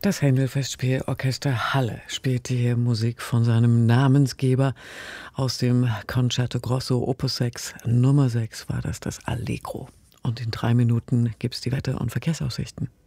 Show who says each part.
Speaker 1: Das Händel-Festspielorchester Halle spielte hier Musik von seinem Namensgeber aus dem Concerto Grosso Opus 6. Nummer 6 war das Allegro. Und in 3 Minuten gibt's die Wetter- und Verkehrsaussichten.